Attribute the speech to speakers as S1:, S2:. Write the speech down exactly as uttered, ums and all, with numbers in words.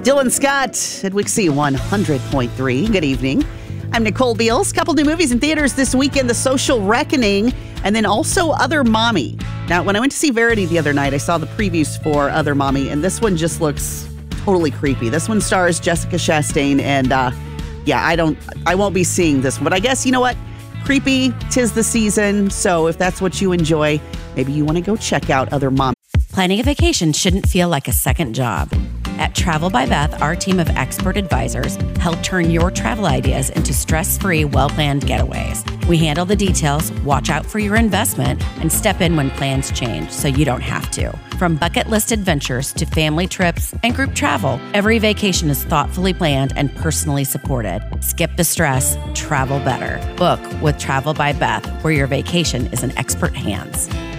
S1: Dylan Scott at Wixie one hundred point three. Good evening. I'm Nicole Beals. Couple new movies in theaters this weekend, The Social Reckoning, and then also Other Mommy. Now, when I went to see Verity the other night, I saw the previews for Other Mommy, and this one just looks totally creepy. This one stars Jessica Chastain, and uh, yeah, I don't, I won't be seeing this one. But I guess, you know what? Creepy, 'tis the season, so if that's what you enjoy, maybe you want to go check out Other Mommy.
S2: Planning a vacation shouldn't feel like a second job. At Travel by Beth, our team of expert advisors help turn your travel ideas into stress-free, well-planned getaways. We handle the details, watch out for your investment, and step in when plans change so you don't have to. From bucket list adventures to family trips and group travel, every vacation is thoughtfully planned and personally supported. Skip the stress, travel better. Book with Travel by Beth, where your vacation is in expert hands.